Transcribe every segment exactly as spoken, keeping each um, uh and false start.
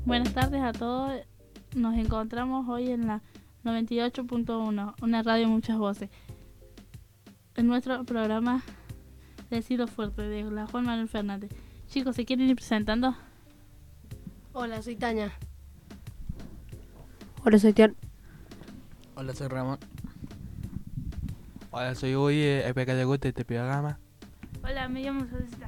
Buenas tardes a todos. Nos encontramos hoy en la noventa y ocho punto uno, una radio muchas voces. En nuestro programa Decilo Fuerte de la Juan Manuel Fernández. Chicos, ¿se quieren ir presentando? Hola, soy Tania. Hola, soy Tian. Hola, soy Ramón. Hola, soy Uy, el que te gusta este programa. Hola, me llamo Solicita.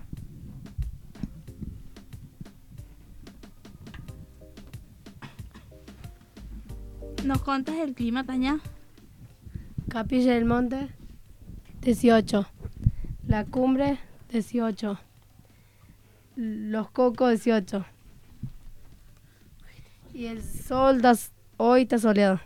¿Nos contas el clima, Tania? Capilla del Monte, dieciocho. La Cumbre, dieciocho. Los Cocos, dieciocho. Y el sol das, hoy está soleado.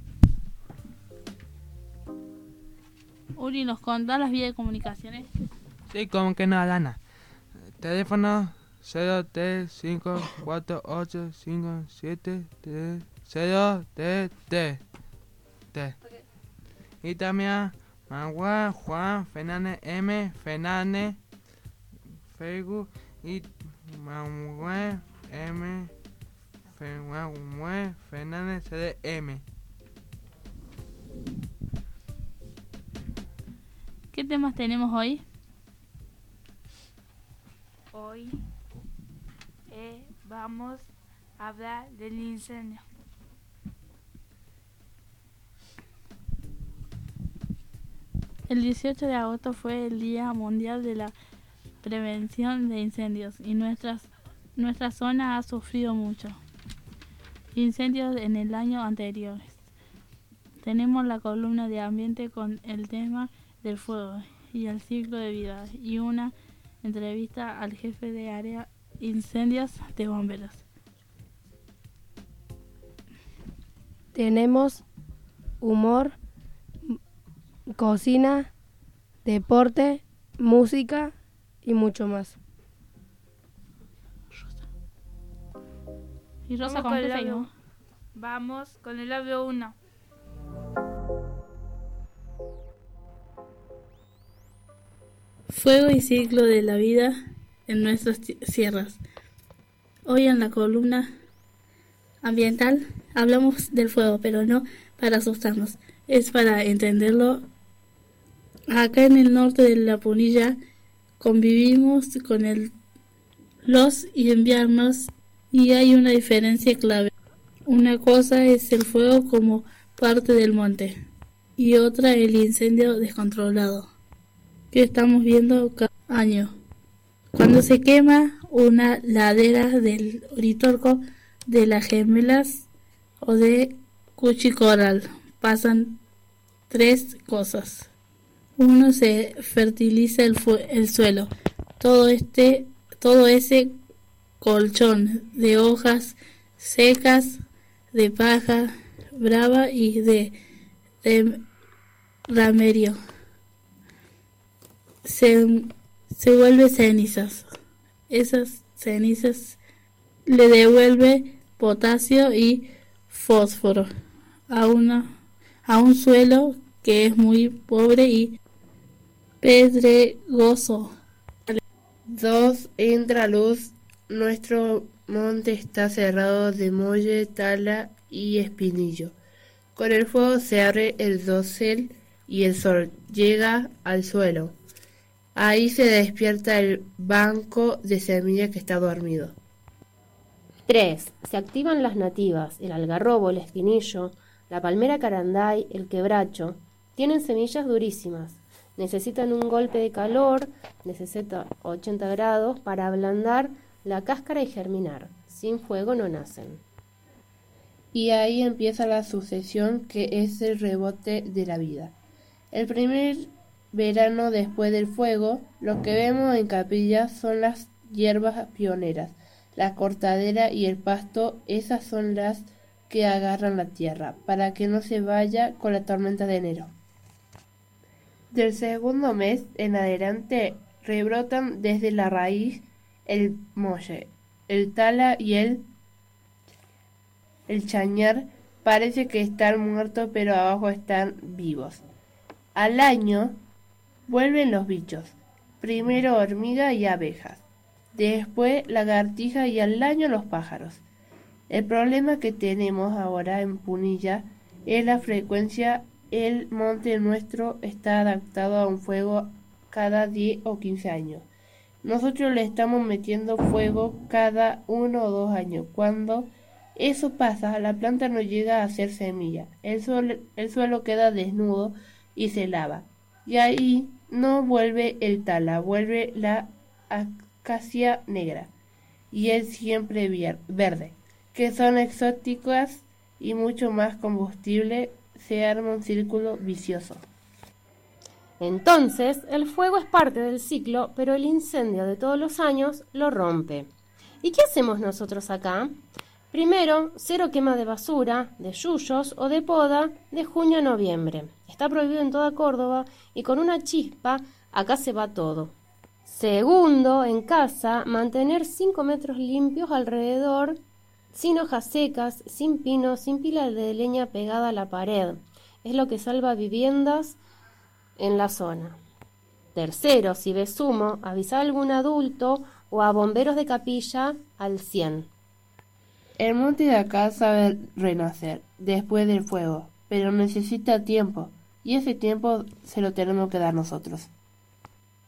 Uri, ¿nos contas las vías de comunicaciones? Sí, como que no, Dana. Teléfono cero tres cinco cuatro ocho cinco siete tres cero tres tres. Y también Magua Juan Fernández M Fernández Facebook y Manuel M Manuel Fernández C D M. ¿Qué temas tenemos hoy? Hoy eh, vamos a hablar del incendio. El dieciocho de agosto fue el Día Mundial de la Prevención de Incendios y nuestras, nuestra zona ha sufrido mucho incendios en el año anterior. Tenemos la columna de ambiente con el tema del fuego y el ciclo de vida y una entrevista al jefe de área incendios de bomberos. Tenemos humor, cocina, deporte, música y mucho más. Y Rosa, Vamos ¿con con qué el seguimos? audio. Vamos con el audio uno. Fuego y ciclo de la vida en nuestras sierras. Hoy en la columna ambiental hablamos del fuego, pero no para asustarnos, es para entenderlo. Acá en el norte de la Punilla convivimos con el, los inviernos y hay una diferencia clave. Una cosa es el fuego como parte del monte y otra el incendio descontrolado que estamos viendo cada año. Cuando se quema una ladera del Uritorco, de las Gemelas o de Cuchicoral, pasan tres cosas. Uno, se fertiliza el, el suelo. Todo este, todo ese colchón de hojas secas, de paja brava y de, de ramerio Se, se vuelve cenizas. Esas cenizas le devuelve potasio y fósforo a, una, a un suelo que es muy pobre y pedregoso. Dos, entra luz. Nuestro monte está cerrado de molle, tala y espinillo. Con el fuego se abre el dosel y el sol llega al suelo. Ahí se despierta el banco de semilla que está dormido. tres. Se activan las nativas, el algarrobo, el espinillo, la palmera caranday, el quebracho. Tienen semillas durísimas. Necesitan un golpe de calor de sesenta a ochenta grados para ablandar la cáscara y germinar. Sin fuego no nacen. Y ahí empieza la sucesión que es el rebote de la vida. El primer verano después del fuego, lo que vemos en Capilla son las hierbas pioneras, la cortadera y el pasto. Esas son las que agarran la tierra para que no se vaya con la tormenta de enero. Del segundo mes en adelante rebrotan desde la raíz el molle, el tala y el, el chañar. Parece que están muertos, pero abajo están vivos. Al año vuelven los bichos, primero hormiga y abejas, después lagartija y al año los pájaros. El problema que tenemos ahora en Punilla es la frecuencia. El monte nuestro está adaptado a un fuego cada diez o quince años. Nosotros le estamos metiendo fuego cada uno o dos años. Cuando eso pasa, la planta no llega a hacer semilla. El suelo, el suelo queda desnudo y se lava. Y ahí no vuelve el tala, vuelve la acacia negra y el siempre verde, que son exóticas y mucho más combustible. Se arma un círculo vicioso. Entonces, el fuego es parte del ciclo, pero el incendio de todos los años lo rompe. ¿Y qué hacemos nosotros acá? Primero, cero quema de basura, de yuyos o de poda de junio a noviembre. Está prohibido en toda Córdoba y con una chispa acá se va todo. Segundo, en casa, mantener cinco metros limpios alrededor, sin hojas secas, sin pinos, sin pilas de leña pegada a la pared. Es lo que salva viviendas en la zona. Tercero, si ves humo, avisa a algún adulto o a bomberos de capilla al cien. El monte de acá sabe renacer después del fuego, pero necesita tiempo, y ese tiempo se lo tenemos que dar nosotros.